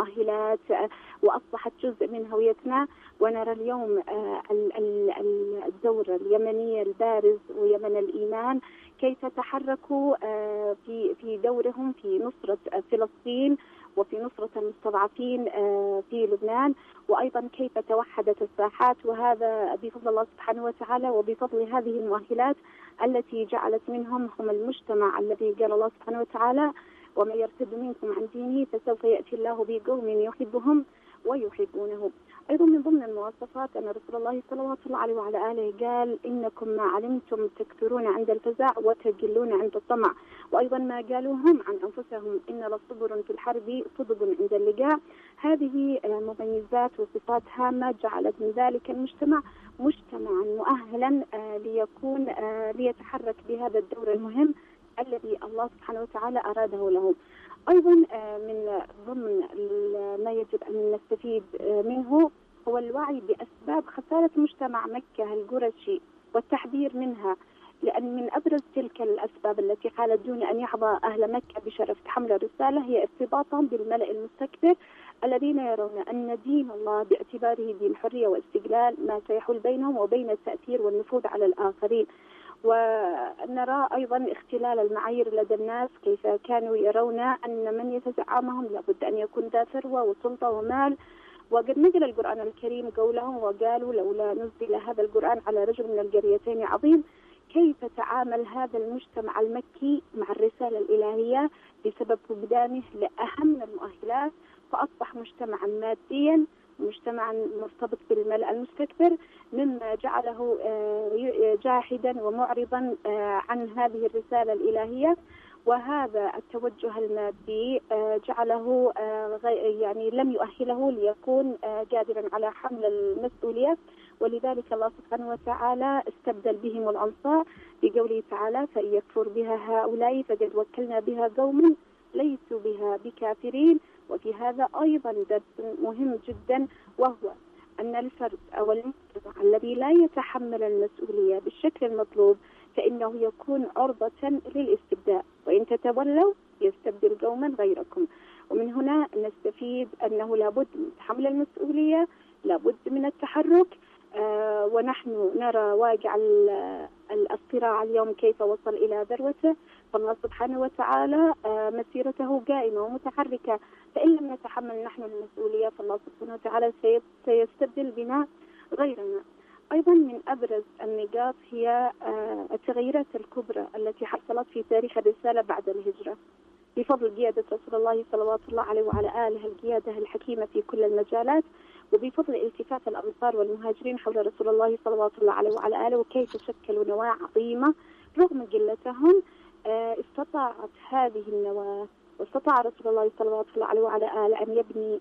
المؤهلات وأصبحت جزء من هويتنا. ونرى اليوم الدور اليمني البارز ويمن الإيمان كيف تحركوا في دورهم في نصرة فلسطين وفي نصرة المستضعفين في لبنان، وأيضا كيف توحدت الساحات، وهذا بفضل الله سبحانه وتعالى وبفضل هذه المؤهلات التي جعلت منهم هم المجتمع الذي قال الله سبحانه وتعالى: ومن يرتد منكم عن دينه فسوف يأتي الله بقوم يحبهم ويحبونه. أيضا من ضمن المواصفات أن رسول الله صلى الله عليه وعلى آله قال: إنكم ما علمتم تكثرون عند الفزع وتقلون عند الطمع. وأيضا ما قالوا هم عن أنفسهم: إن لصبر في الحرب صدق عند اللقاء. هذه مميزات وصفات هامة جعلت من ذلك المجتمع مجتمعا مؤهلا ليكون ليتحرك بهذا الدور المهم الذي الله سبحانه وتعالى أراده له. أيضا من ضمن ما يجب أن نستفيد منه هو الوعي بأسباب خسارة مجتمع مكة القرشي والتحذير منها، لأن من أبرز تلك الأسباب التي حالت دون أن يحظى أهل مكة بشرف حمل الرسالة هي ارتباطهم بالملأ المستكبر الذين يرون أن دين الله باعتباره دين حرية واستقلال ما سيحول بينهم وبين التأثير والنفوذ على الآخرين. ونرى أيضا اختلال المعايير لدى الناس، كيف كانوا يرون أن من يتزعمهم لابد أن يكون ذا ثروة وسلطة ومال. وقد نقل القرآن الكريم قولهم وقالوا: لولا نزل هذا القرآن على رجل من القريتين عظيم. كيف تعامل هذا المجتمع المكي مع الرسالة الإلهية بسبب فقدانه لأهم المؤهلات، فأصبح مجتمعا ماديا، مجتمعا مرتبط بالملأ المستكبر، مما جعله جاحدا ومعرضا عن هذه الرسالة الإلهية. وهذا التوجه المادي جعله يعني لم يؤهله ليكون قادرا على حمل المسؤولية، ولذلك الله سبحانه وتعالى استبدل بهم الأنصار بقوله تعالى: فإن يكفر بها هؤلاء فقد وكلنا بها قوم ليسوا بها بكافرين. وفي هذا أيضا درس مهم جدا، وهو أن الفرد أو المجتمع الذي لا يتحمل المسؤولية بالشكل المطلوب فإنه يكون عرضة للاستبداء، وإن تتولوا يستبدل قوما غيركم. ومن هنا نستفيد أنه لابد من تحمل المسؤولية، لابد من التحرك. ونحن نرى واقع الصراع اليوم كيف وصل إلى ذروته، فالله سبحانه وتعالى مسيرته قائمة ومتحركة، فإن لم نتحمل نحن المسؤولية فالله سبحانه وتعالى سيستبدل بنا غيرنا. أيضا من أبرز النقاط هي التغيرات الكبرى التي حصلت في تاريخ الرسالة بعد الهجرة بفضل قيادة رسول الله صلى الله عليه وعلى آله، القيادة الحكيمة في كل المجالات، وبفضل التفاف الأنصار والمهاجرين حول رسول الله صلى الله عليه وعلى آله، وكيف شكلوا نواة عظيمة رغم قلتهم. استطاعت هذه النواة واستطاع رسول الله صلى الله عليه وعلى آله أن يبني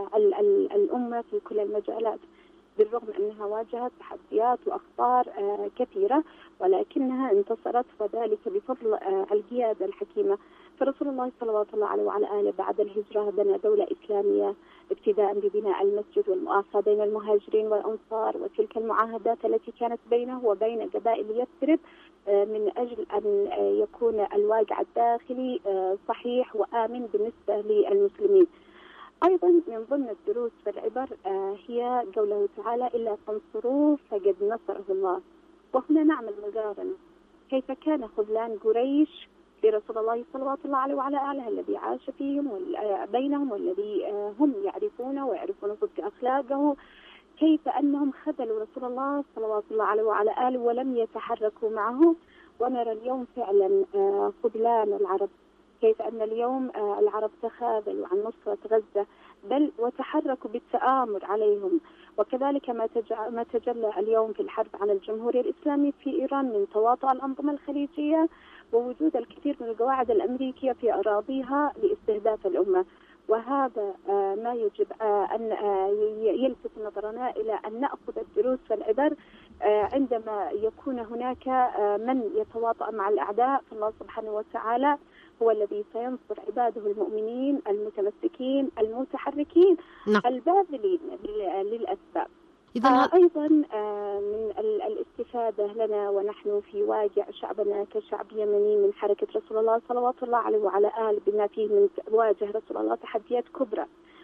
الأمة في كل المجالات، بالرغم أنها واجهت تحديات وأخطار كثيرة، ولكنها انتصرت، وذلك بفضل القيادة الحكيمة. فرسول الله صلى الله عليه وعلى آله بعد الهجرة بنى دولة إسلامية، ابتداء ببناء المسجد والمؤاخاة بين المهاجرين والأنصار، وتلك المعاهدات التي كانت بينه وبين قبائل يثرب من أجل أن يكون الواقع الداخلي صحيح وآمن بالنسبة للمسلمين. أيضا من ضمن الدروس والعبر هي قوله تعالى: إلا تنصروه فقد نصره الله. وهنا نعمل مقارنة كيف كان خذلان قريش لرسول الله صلى الله عليه وعلى آله الذي عاش فيهم بينهم، والذي هم يعرفونه ويعرفون صدق أخلاقه، كيف أنهم خذلوا رسول الله صلى الله عليه وعلى آله ولم يتحركوا معه. ونرى اليوم فعلا خذلان العرب، كيف أن اليوم العرب تخاذلوا عن نصرة غزة بل وتحركوا بالتآمر عليهم. وكذلك ما تجلى اليوم في الحرب على الجمهورية الإسلامي في إيران من تواطؤ الأنظمة الخليجية ووجود الكثير من القواعد الأمريكية في أراضيها لاستهداف الأمة. وهذا ما يجب أن يلفت نظرنا إلى أن نأخذ الدروس والعبر عندما يكون هناك من يتواطأ مع الأعداء، فالله سبحانه وتعالى هو الذي سينصر عباده المؤمنين المتمسكين المتحركين الباذلين للأسباب. أيضا من الاستفادة لنا ونحن في واقع شعبنا كشعب يمني من حركة رسول الله صلى الله عليه وعلى آله، بما فيه من واجه رسول الله تحديات كبرى،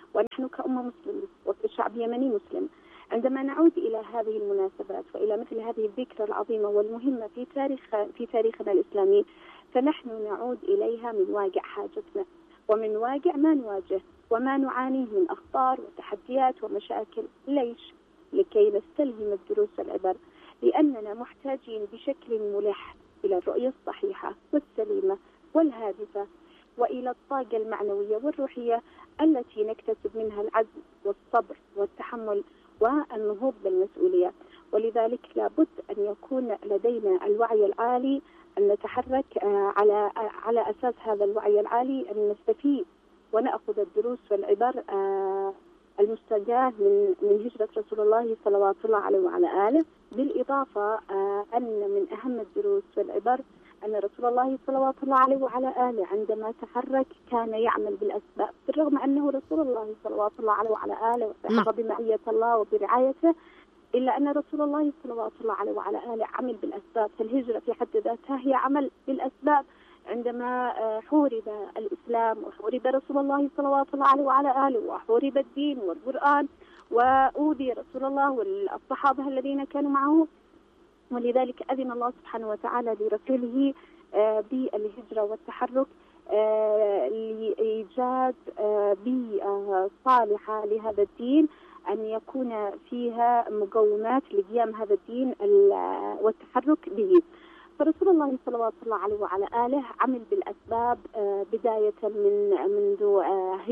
ونحن كأمة مسلمة وكشعب يمني مسلم عندما نعود إلى هذه المناسبات وإلى مثل هذه الذكرى العظيمة والمهمة في تاريخنا الإسلامي، فنحن نعود إليها من واقع حاجتنا ومن واقع ما نواجه وما نعانيه من أخطار وتحديات ومشاكل. ليش؟ لكي نستلهم الدروس والعبر، لأننا محتاجين بشكل ملح إلى الرؤية الصحيحة والسليمة والهادفة، وإلى الطاقة المعنوية والروحية التي نكتسب منها العزم والصبر والتحمل والنهوض بالمسؤولية. ولذلك لابد أن يكون لدينا الوعي العالي، أن نتحرك على أساس هذا الوعي العالي، أن نستفيد ونأخذ الدروس والعبر المستجاة من هجرة رسول الله صلوات الله عليه وعلى آله. بالإضافة أن من أهم الدروس والعبر أن رسول الله صلوات الله عليه وعلى آله عندما تحرك كان يعمل بالأسباب، بالرغم أنه رسول الله صلوات الله عليه وعلى آله وسحب بمعية الله وبرعايته، إلا أن رسول الله صلوات الله عليه وعلى آله عمل بالأسباب. فالهجرة في حد ذاتها هي عمل بالأسباب. عندما حورب الإسلام وحورب رسول الله صلوات الله عليه وعلى آله وحورب الدين والقرآن وأوذي رسول الله والصحابة الذين كانوا معه، ولذلك أذن الله سبحانه وتعالى لرسوله بالهجرة والتحرك لإيجاد بيئة صالحة لهذا الدين، أن يكون فيها مقومات لقيام هذا الدين والتحرك به. فرسول الله صلوات الله عليه وعلى آله عمل بالأسباب، بداية منذ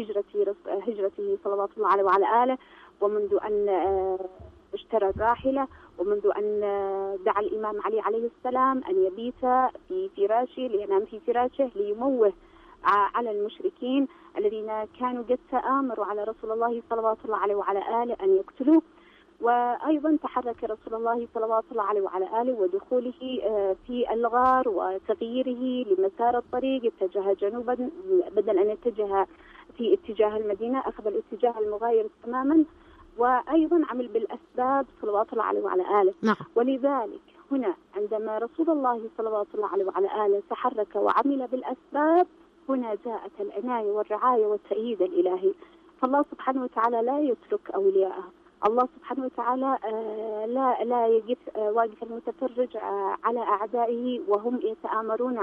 هجرته صلوات الله عليه وعلى آله، ومنذ أن اشترى الراحلة، ومنذ أن دعا الإمام علي عليه السلام أن يبيت في فراشه، لينام في فراشه ليموه على المشركين الذين كانوا قد تآمروا على رسول الله صلوات الله عليه وعلى آله أن يقتلوه. وأيضا تحرك رسول الله صلوات الله عليه وعلى آله ودخوله في الغار وتغييره لمسار الطريق، اتجه جنوبا بدل أن يتجه في اتجاه المدينة، أخذ الاتجاه المغاير تماما. وأيضا عمل بالأسباب صلوات الله عليه وعلى آله. ولذلك هنا عندما رسول الله صلوات الله عليه وعلى آله تحرك وعمل بالأسباب، هنا جاءت العناية والرعاية والتأييد الإلهي. فالله سبحانه وتعالى لا يترك أولياءه، الله سبحانه وتعالى لا يقف واقف المتفرج على أعدائه وهم يتآمرون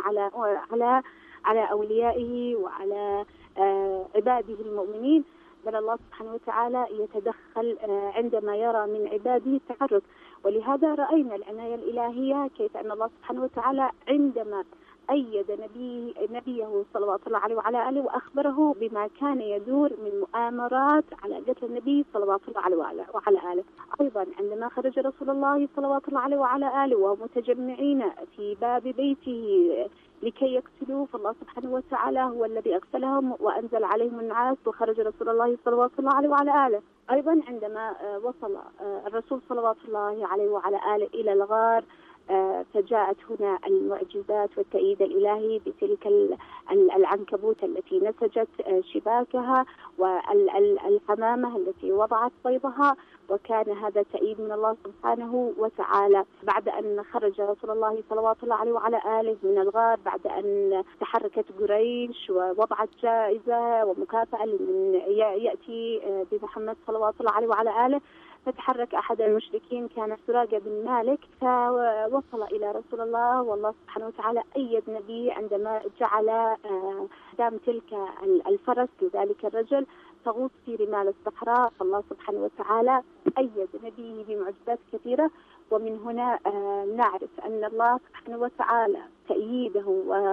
على أوليائه وعلى عباده المؤمنين، بل الله سبحانه وتعالى يتدخل عندما يرى من عباده التحرك. ولهذا رأينا العناية الإلهية، كيف أن الله سبحانه وتعالى عندما أيد نبيه صلوات الله عليه وعلى آله وأخبره بما كان يدور من مؤامرات على قتل النبي صلوات الله عليه وعلى آله. أيضا عندما خرج رسول الله صلوات الله عليه وعلى آله ومتجمعين في باب بيته لكي يقتلوه، فالله سبحانه وتعالى هو الذي أغسلهم وأنزل عليهم النعاس وخرج رسول الله صلوات الله عليه وعلى آله. أيضا عندما وصل الرسول صلوات الله عليه وعلى آله إلى الغار، فجاءت هنا المعجزات والتأييد الإلهي بتلك العنكبوت التي نسجت شباكها والحمامة التي وضعت بيضها، وكان هذا تأييد من الله سبحانه وتعالى. بعد أن خرج رسول الله صلوات الله عليه وعلى آله من الغار، بعد أن تحركت قريش ووضعت جائزة ومكافأة لمن يأتي بمحمد صلوات الله عليه وعلى آله، فتحرك أحد المشركين كان سراقة بن مالك، فوصل إلى رسول الله، والله سبحانه وتعالى أيد نبيه عندما جعل دام تلك الفرس لذلك الرجل تغوص في رمال الصحراء، فالله سبحانه وتعالى أيد نبيه بمعجزات كثيرة. ومن هنا نعرف أن الله سبحانه وتعالى تأييده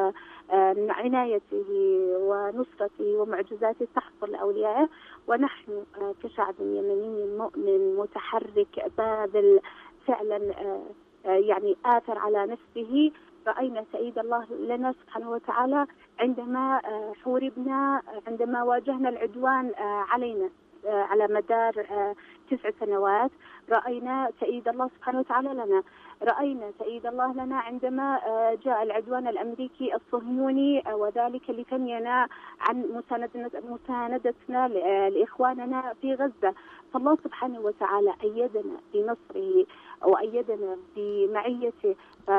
وعنايته ونصرته ومعجزاته تحصل لأوليائه، ونحن كشعب يمني مؤمن متحرك باذل فعلا يعني آثر على نفسه، رأينا تأييد الله لنا سبحانه وتعالى عندما حوربنا، عندما واجهنا العدوان علينا على مدار 9 سنوات، رأينا تأييد الله سبحانه وتعالى لنا. رأينا تأييد الله لنا عندما جاء العدوان الأمريكي الصهيوني، وذلك لتنينا عن مساندتنا لإخواننا في غزة. فالله سبحانه وتعالى أيدنا بنصره وأيدنا بمعيته،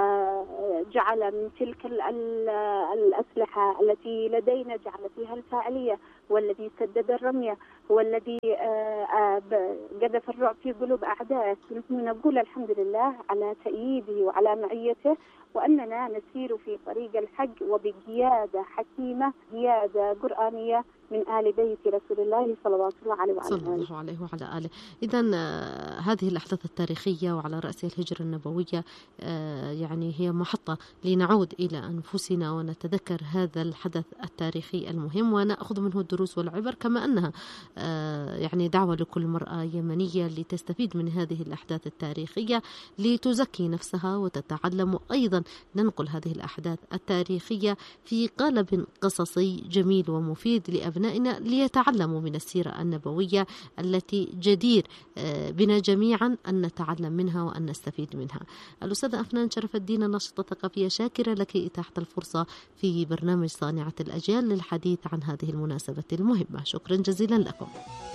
جعل من تلك الأسلحة التي لدينا جعل فيها الفاعلية، والذي سدد الرمية، هو الذي قذف الرعب في قلوب أعدائه. نحن نقول الحمد لله على تأييده وعلى معيته، وأننا نسير في طريق الحق وبقيادة حكيمة، قيادة قرآنية من آل بيت رسول الله صلى الله عليه وعلى آله. إذن هذه الأحداث التاريخية وعلى رأسها الهجرة النبوية يعني هي محطة لنعود إلى أنفسنا ونتذكر هذا الحدث التاريخي المهم ونأخذ منه الدروس والعبر، كما أنها يعني دعوة لكل مرأة يمنية لتستفيد من هذه الأحداث التاريخية لتزكي نفسها وتتعلم، وأيضا ننقل هذه الأحداث التاريخية في قالب قصصي جميل ومفيد لأبنائنا ليتعلموا من السيرة النبوية التي جدير بنا جميعا أن نتعلم منها وأن نستفيد منها. الأستاذة أفنان شرف الدين، الناشطة الثقافية، شاكرة لك إتاحة الفرصة في برنامج صانعة الأجيال للحديث عن هذه المناسبة المهمة. شكرا جزيلا لكم.